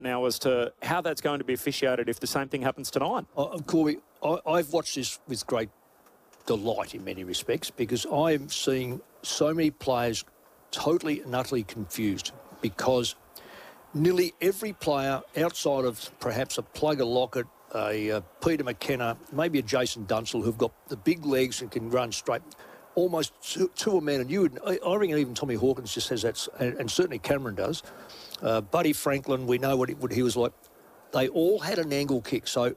now as to how that's going to be officiated if the same thing happens tonight. Corby, I've watched this with great delight in many respects because I am seeing so many players totally and utterly confused because nearly every player outside of perhaps a Plugger Lockett, a Peter McKenna, maybe a Jason Dunstall, who've got the big legs and can run straight, almost to a man. And I reckon even Tommy Hawkins just has that, and certainly Cameron does. Buddy Franklin, we know what he was like. They all had an angle kick. So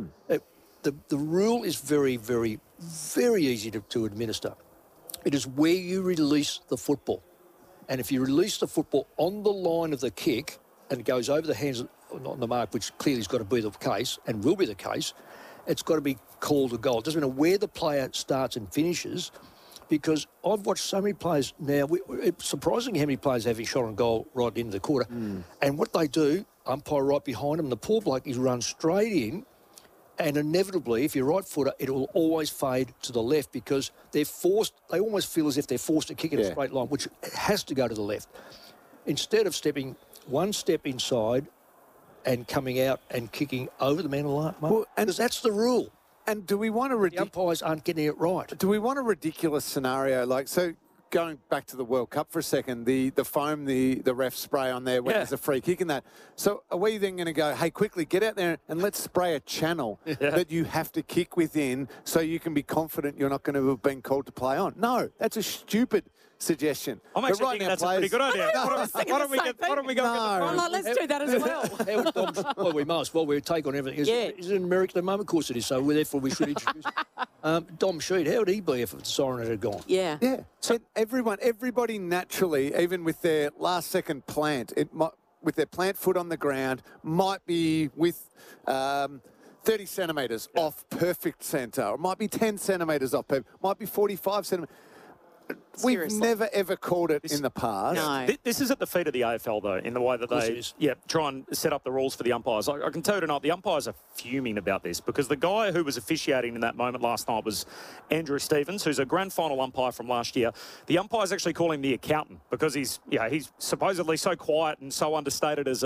the rule is very, very, very easy to administer. It is where you release the football. And if you release the football on the line of the kick and it goes over the hands on the mark, which clearly has got to be the case and will be the case, it's got to be called a goal. It doesn't matter where the player starts and finishes, because I've watched so many players now. It's surprising how many players have a shot on goal right into the quarter. And what they do, umpire right behind them, the poor bloke is run straight in. And inevitably, if you're right footer, it will always fade to the left because they're forced, they almost feel as if they're forced to kick in a straight line, which has to go to the left. Instead of stepping one step inside and coming out and kicking over the man of the line, because that's the rule. And do we want the umpires aren't getting it right. Do we want a ridiculous scenario like so? Going back to the World Cup for a second, the foam, the ref spray on there when there's a free kick and that. So are we then going to go, hey, quickly get out there and let's spray a channel that you have to kick within so you can be confident you're not going to have been called to play on? No, that's a stupid suggestion. I'm actually thinking that's a pretty good idea. Why don't we go get the phone? Let's do that as well. Well, we must. Well, we take on everything. Is it in America at the moment? Of course it is. So therefore we should introduce Dom Sheed. How would he be if the siren had gone? Yeah. So everybody naturally, even with their last second plant, with their plant foot on the ground, might be with 30 centimetres off perfect centre, or might be 10 centimetres off, might be 45 centimetres. We've never, ever called it in the past. No. This is at the feet of the AFL, though, in the way that they try and set up the rules for the umpires. I can tell you tonight, the umpires are fuming about this because the guy who was officiating in that moment last night was Andrew Stevens, who's a grand final umpire from last year. The umpires actually call him the accountant because he's supposedly so quiet and so understated as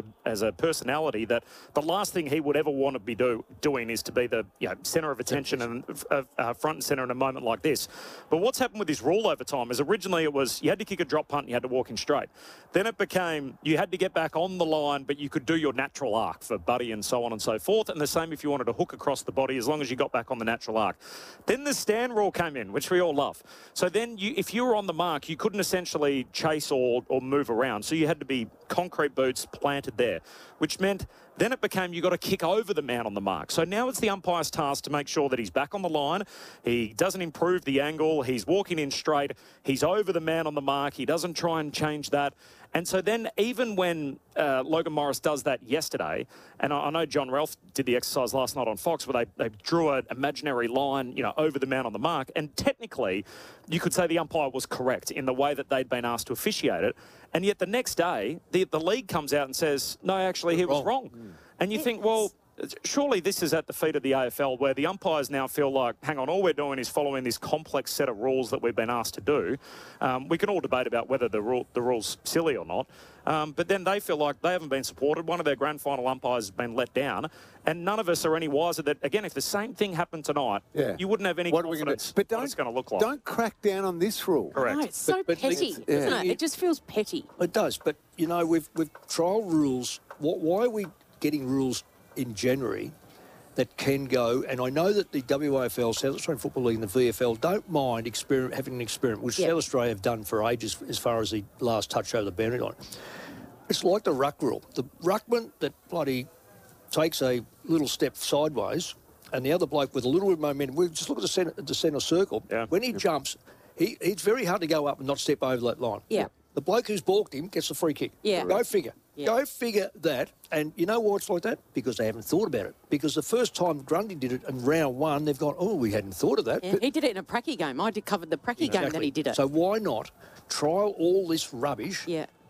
a personality that the last thing he would ever want to be doing is to be the centre of attention and front and centre in a moment like this. But what's happened with this rule over time is originally it was you had to kick a drop punt and you had to walk in straight. Then it became you had to get back on the line, but you could do your natural arc for Buddy and so on and so forth. And the same if you wanted to hook across the body as long as you got back on the natural arc. Then the stand rule came in, which we all love. So then if you were on the mark, you couldn't essentially chase or move around. So you had to be concrete boots planted there, which meant then it became you got to kick over the man on the mark. So now it's the umpire's task to make sure that he's back on the line. He doesn't improve the angle. He's walking in straight. He's over the man on the mark. He doesn't try and change that. And so then even when Logan Morris does that yesterday, and I know John Ralph did the exercise last night on Fox where they drew an imaginary line, over the man on the mark. And technically, you could say the umpire was correct in the way that they'd been asked to officiate it. And yet the next day, the league comes out and says, no, actually, he was wrong. And you think, well, surely this is at the feet of the AFL where the umpires now feel like, hang on, all we're doing is following this complex set of rules that we've been asked to do. We can all debate about whether the rule's silly or not. But then they feel like they haven't been supported. One of their grand final umpires has been let down. And none of us are any wiser that, again, if the same thing happened tonight, you wouldn't have any confidence what it's going to look like. Don't crack down on this rule. Correct. No, it's so petty, isn't it? It just feels petty. It does. But, with trial rules, why are we getting rules in January that can go, and I know that the WAFL, South Australian Football League and the VFL don't mind having an experiment, which South Australia have done for ages as far as the last touch over the boundary line. It's like the ruck rule. The ruckman that bloody takes a little step sideways and the other bloke with a little bit of momentum, we just look at the centre circle. Yeah. When he jumps, it's very hard to go up and not step over that line. Yeah. The bloke who's balked him gets the free kick. Yeah. Go figure. Yeah. Go figure that. And you know why it's like that? Because they haven't thought about it. Because the first time Grundy did it in round one, they've gone, oh, we hadn't thought of that. Yeah, he did it in a pracky game. I covered the pracky game that he did it. So why not trial all this rubbish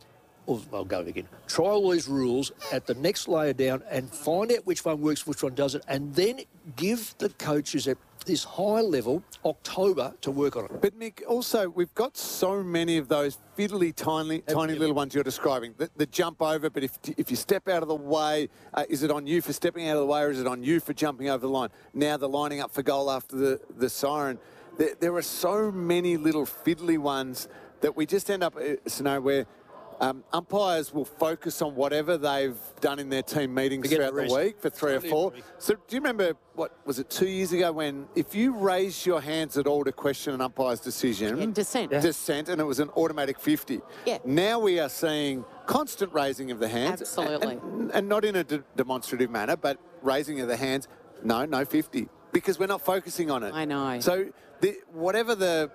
I'll go again. Try all these rules at the next layer down and find out which one works, which one doesn't, and then give the coaches at this high level October to work on it. But Mick, also we've got so many of those fiddly, tiny little ones you're describing. The jump over, but if you step out of the way, is it on you for stepping out of the way, or is it on you for jumping over the line? Now the lining up for goal after the siren. There are so many little fiddly ones that we just end up in a scenario where umpires will focus on whatever they've done in their team meetings throughout the week for 3 or 4. So do you remember, what was it, 2 years ago, when if you raised your hands at all to question an umpire's decision, dissent, and it was an automatic 50. Yeah. Now we are seeing constant raising of the hands. Absolutely. And not in a demonstrative manner, but raising of the hands, no 50. Because we're not focusing on it. I know. So whatever the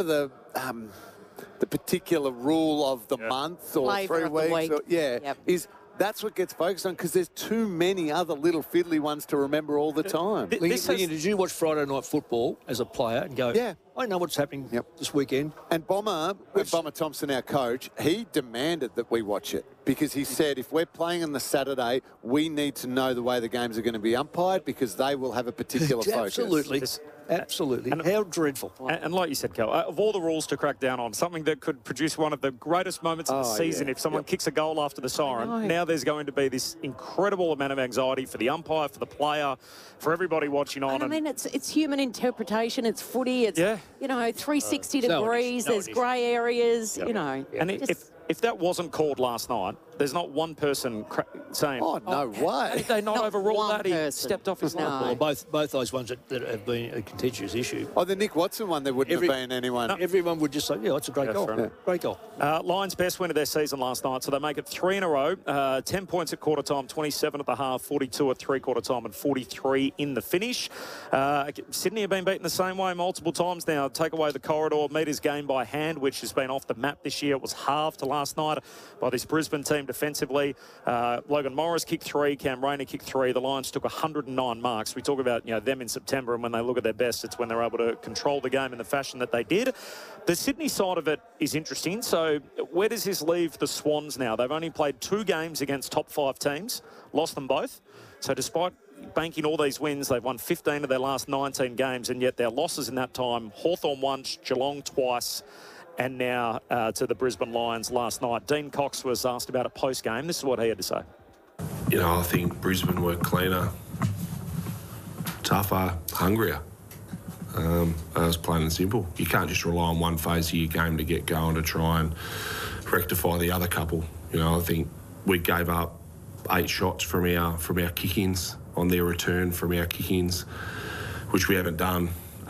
particular rule of the month or Flavour 3 weeks, week. is that's what gets focused on, because there's too many other little fiddly ones to remember all the time. Liam, did you watch Friday Night Football as a player and go, Yeah. I know what's happening this weekend? And Bomber Thompson, our coach, he demanded that we watch it, because he said if we're playing on the Saturday, we need to know the way the games are going to be umpired, because they will have a particular focus. Absolutely. How dreadful. And like you said, Kel, of all the rules to crack down on, something that could produce one of the greatest moments of the season if someone kicks a goal after the siren, now there's going to be this incredible amount of anxiety for the umpire, for the player, for everybody watching on. And I mean, it's human interpretation. It's footy. It's, 360 degrees. There's grey areas, And if that wasn't called last night, there's not one person saying, "Oh, no way." Did they not overrule that? He stepped off his line. Well, both those ones that have been a contentious issue. Oh, the Nick Watson one, there wouldn't have been anyone. Everyone would just say, it's a great goal. Great goal. Lions' best win of their season last night, so they make it 3 in a row. 10 points at quarter time, 27 at the half, 42 at three-quarter time, and 43 in the finish. Sydney have been beaten the same way multiple times now. Take away the corridor, meters game by hand, which has been off the map this year. It was halved last night by this Brisbane team defensively. Logan Morris kicked 3, Cam Rayner kicked 3. The Lions took 109 marks. We talk about them in September, and when they look at their best, it's when they're able to control the game in the fashion that they did. The Sydney side of it is interesting. So where does this leave the Swans now? They've only played 2 games against top 5 teams, lost them both. So despite banking all these wins, they've won 15 of their last 19 games, and yet their losses in that time, Hawthorn once, Geelong twice, and now to the Brisbane Lions last night. Dean Cox was asked about it post-game. This is what he had to say. I think Brisbane were cleaner, tougher, hungrier. As plain and simple. You can't just rely on one phase of your game to get going to try and rectify the other couple. I think we gave up 8 shots from our kick-ins on their return from our kick-ins, which we haven't done.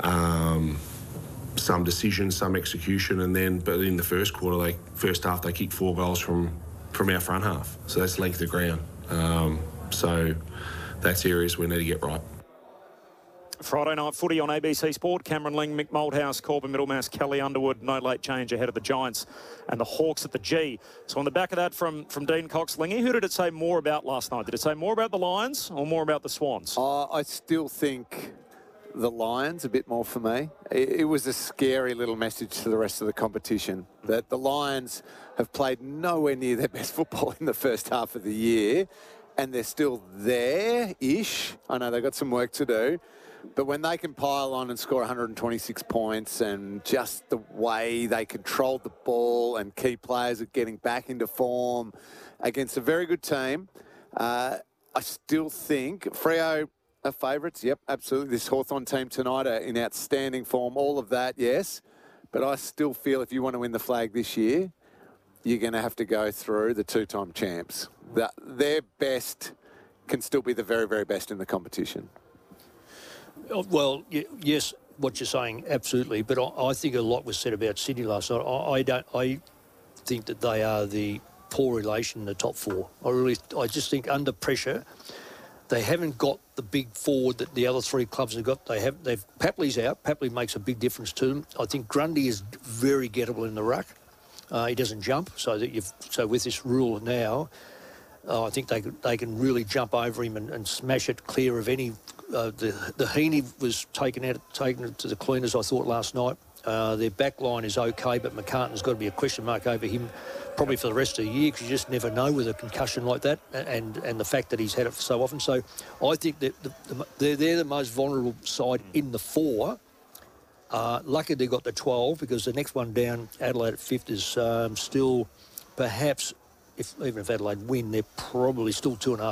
Some decision, some execution, but in the first half they kicked 4 goals from our front half. So that's length of ground. So that's areas we need to get right. Friday night footy on ABC Sport. Cameron Ling, Mick Moldhouse, Corbin Middlemass, Kelly Underwood. No late change ahead of the Giants and the Hawks at the G. So on the back of that from Dean Cox, Lingy, who did it say more about last night? Did it say more about the Lions or more about the Swans? I still think the Lions a bit more for me. It was a scary little message to the rest of the competition that the Lions have played nowhere near their best football in the first half of the year, and they're still there-ish. I know they've got some work to do. But when they can pile on and score 126 points, and just the way they controlled the ball and key players are getting back into form against a very good team, I still think Freo are favourites. Yep, absolutely. This Hawthorn team tonight are in outstanding form. All of that, yes. But I still feel if you want to win the flag this year, you're going to have to go through the 2-time champs. Their best can still be the very, very best in the competition. Well, yes, what you're saying, absolutely. But I think a lot was said about Sydney last night. I think that they are the poor relation in the top 4. I just think under pressure, they haven't got the big forward that the other 3 clubs have got. Papley's out. Papley makes a big difference to them. I think Grundy is very gettable in the ruck. He doesn't jump, so with this rule now, I think they can really jump over him and smash it clear of any the Heaney was taken to the cleaners, I thought, last night. Their back line is okay, but McCartan's got to be a question mark over him probably for the rest of the year, because you just never know with a concussion like that, and the fact that he's had it so often. So I think that they're the most vulnerable side in the 4. Lucky they got the 12, because the next one down, Adelaide at 5th, is still perhaps, even if Adelaide win, they're probably still 2.5